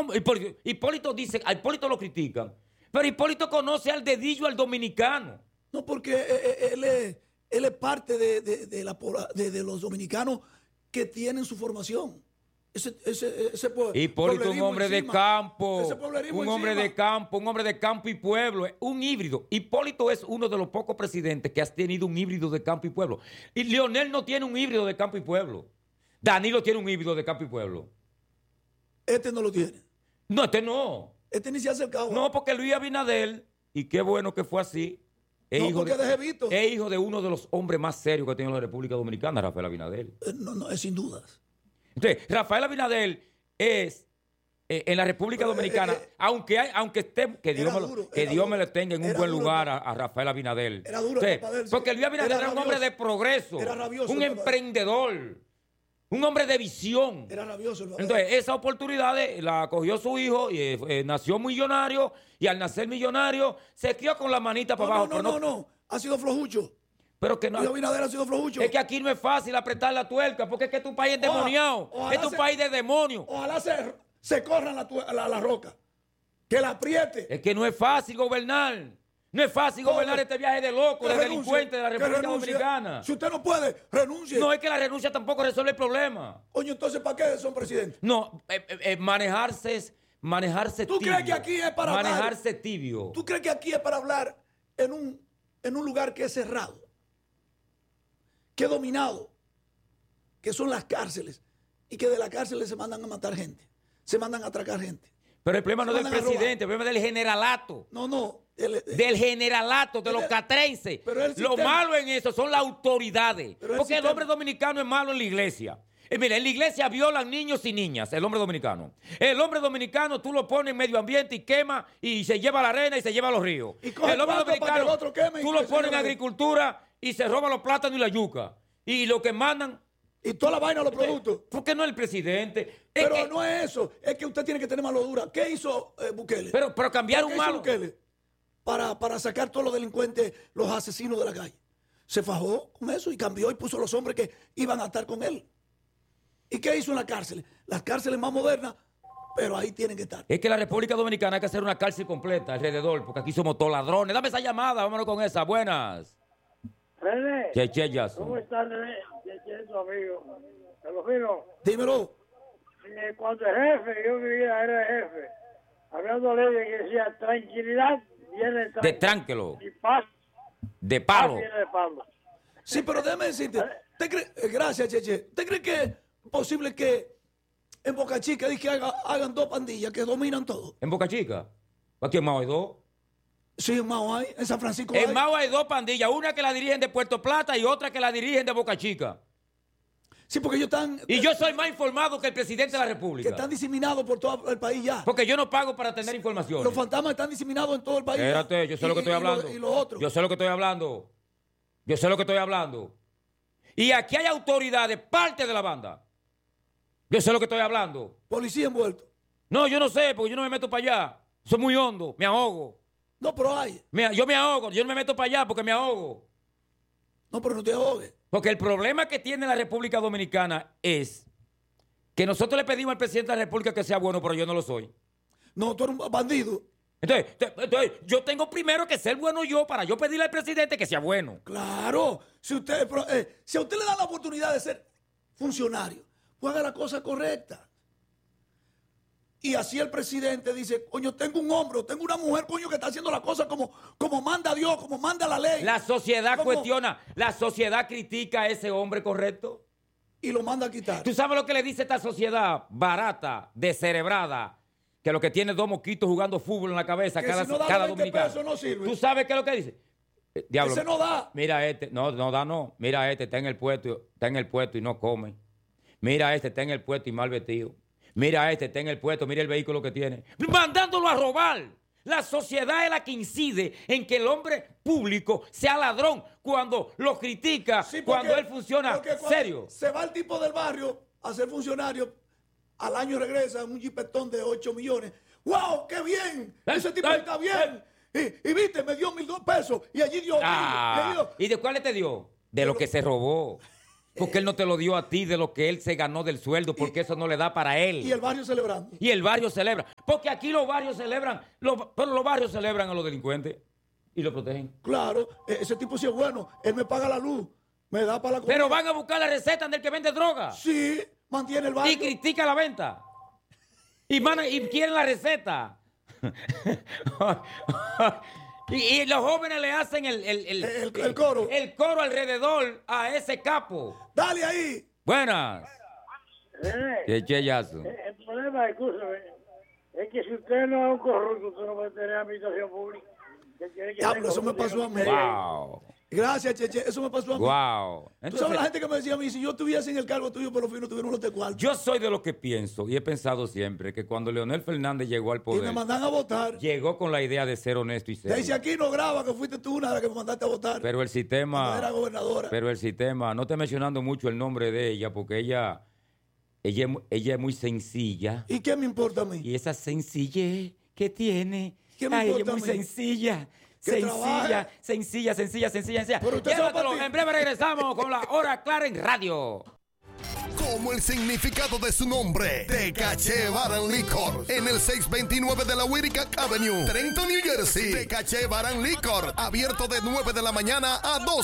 Hipólito dice, a Hipólito lo critican, pero Hipólito conoce al dedillo al dominicano. No, porque él es parte de los dominicanos que tienen su formación. Hipólito es un hombre de campo, un hombre de campo y pueblo, un híbrido. Hipólito es uno de los pocos presidentes que ha tenido un híbrido de campo y pueblo. Y Leonel no tiene un híbrido de campo y pueblo. Danilo tiene un híbrido de campo y pueblo. Este no lo tiene. No, este no. Este ni se ha acercado. No, porque Luis Abinader, y qué bueno que fue así, es hijo de uno de los hombres más serios que tiene la República Dominicana, Rafael Abinader. No, es sin dudas. Entonces, Rafael Abinader es, en la República Dominicana, aunque esté, que Dios me lo tenga en un buen lugar a Rafael Abinader. Era duro. Entonces, porque Luis Abinader era un hombre de progreso, un emprendedor, un hombre de visión. Era rabioso. Entonces, esa oportunidad la cogió su hijo y nació millonario, y al nacer millonario se crió con la manita para abajo. No, ha sido flojucho. Pero que no. Abinader ha sido flojucho. Es que aquí no es fácil apretar la tuerca, porque es que tu país es endemoniado. Es tu país de demonio. Ojalá se corran la roca. Que la apriete. Es que no es fácil gobernar. No es fácil gobernar este viaje de loco, de delincuente de la República Dominicana. Si usted no puede, renuncie. No, es que la renuncia tampoco resuelve el problema. Coño, entonces, ¿para qué son presidentes? No, manejarse ¿Tú tibio. crees que aquí es para manejarse tibio? ¿Tú crees que aquí es para hablar en un lugar que es cerrado? Que es dominado, que son las cárceles, y que de las cárceles se mandan a matar gente, se mandan a atracar gente. Pero el problema no es del presidente, el problema es del generalato. No. Del generalato, de los catrenses. Lo malo en eso son las autoridades. Porque el hombre dominicano es malo en la iglesia. Mira, en la iglesia violan niños y niñas, el hombre dominicano. El hombre dominicano tú lo pones en medio ambiente y quema y se lleva la arena y se lleva los ríos. El hombre dominicano tú lo pones en agricultura y se roban los plátanos y la yuca. Y lo que mandan... Y toda la vaina de los productos. ¿Por qué no el presidente? Pero no es eso. Es que usted tiene que tener mano dura. ¿Qué hizo Bukele? Pero cambiar un malo... Bukele? Para sacar todos los delincuentes, los asesinos de la calle. Se fajó con eso y cambió y puso a los hombres que iban a estar con él. ¿Y qué hizo en la cárcel? Las cárceles más modernas, pero ahí tienen que estar. Es que la República Dominicana hay que hacer una cárcel completa alrededor, porque aquí somos todos ladrones. Dame esa llamada, vámonos con esa. Buenas. René, ¿cómo estás, René? Che, tu amigo. Te lo digo. Dímelo. Cuando el jefe, yo vivía, era el jefe, hablando de que decía tranquilidad, viene de tránquelo. Y paz. De palo. Viene de palo. Sí, pero déjame decirte. Gracias, Cheche. ¿Usted cree que es posible que en Boca Chica hagan dos pandillas que dominan todo? ¿En Boca Chica? ¿Aquí en Mao hay dos? Sí, en Mao hay. En San Francisco hay. En Mao hay dos pandillas. Una que la dirigen de Puerto Plata y otra que la dirigen de Boca Chica. Sí, porque ellos están... Y yo soy más informado que el presidente de la República. Que están diseminados por todo el país ya. Porque yo no pago para tener información. Los fantasmas están diseminados en todo el país. Espérate, yo sé lo que estoy hablando. Y los otros. Yo sé lo que estoy hablando. Yo sé lo que estoy hablando. Y aquí hay autoridades, parte de la banda. Yo sé lo que estoy hablando. Policía envuelto. No, yo no sé, porque yo no me meto para allá. Soy muy hondo, me ahogo. No, pero hay. Yo me ahogo, yo no me meto para allá porque me ahogo. No, pero no te ahogues. Porque el problema que tiene la República Dominicana es que nosotros le pedimos al presidente de la República que sea bueno, pero yo no lo soy. No, tú eres un bandido. Entonces, yo tengo primero que ser bueno yo para yo pedirle al presidente que sea bueno. Claro. Si a usted le da la oportunidad de ser funcionario, pues haga la cosa correcta. Y así el presidente dice, coño, tengo un hombre, tengo una mujer, coño, que está haciendo la cosa como manda Dios, como manda la ley. La sociedad cuestiona, la sociedad critica a ese hombre, ¿correcto? Y lo manda a quitar. ¿Tú sabes lo que le dice esta sociedad barata, descerebrada, que lo que tiene dos mosquitos jugando fútbol en la cabeza que cada, si no da cada 20 dominicano? pesos no sirve. ¿Tú sabes qué es lo que dice? Diablo, ese no da. Mira este, no da no. Mira este, está en el puesto y no come. Mira este, está en el puesto y mal vestido. Mira este, está en el puesto, mira el vehículo que tiene. Mandándolo a robar. La sociedad es la que incide en que el hombre público sea ladrón cuando lo critica, sí, cuando él funciona serio. Se va el tipo del barrio a ser funcionario, al año regresa un jipetón de 8 millones. ¡Wow! ¡Qué bien! Ese tipo está bien. Y viste, me dio $1,002 y allí dio... ¿Y de cuáles te dio? De lo que se robó. Porque él no te lo dio a ti de lo que él se ganó del sueldo, porque eso no le da para él. Y el barrio celebrando. Y el barrio celebra. Porque aquí los barrios celebran, pero los barrios celebran a los delincuentes y lo protegen. Claro, ese tipo sí es bueno. Él me paga la luz, me da para la comida. Pero van a buscar la receta del que vende droga. Sí, mantiene el barrio. Y critica la venta. Y quieren la receta. y los jóvenes le hacen el coro. El coro alrededor a ese capo. Dale ahí. Buenas. Qué cheyazo. El problema, escúchame, es que si usted no es un corrupto, usted no puede tener administración pública. Diablo, eso me pasó a mí. Wow. Gracias, Cheche, eso me pasó a mí. Wow. Tú sabes la gente que me decía a mí, si yo estuviese en el cargo tuyo, pero fino, tuvieron los cuartos. Yo soy de los que pienso y he pensado siempre que cuando Leonel Fernández llegó al poder, y me mandan a votar. Llegó con la idea de ser honesto y serio. Dice aquí no graba que fuiste tú una de las que me mandaste a votar. Pero el sistema, era gobernadora. Pero el sistema, no estoy mencionando mucho el nombre de ella porque ella es muy sencilla. ¿Y qué me importa a mí? Y esa sencillez que tiene, ¿Qué me ella es importa muy a mí? sencilla. Sencilla. Pero usted Llévatelo. En breve regresamos con la Hora Clara en radio. Como el significado de su nombre, Tecache Bar and Liquor, en el 629 de la Whittick Avenue, Trenton, New Jersey. Tecache Bar and Liquor, abierto de 9 de la mañana a 2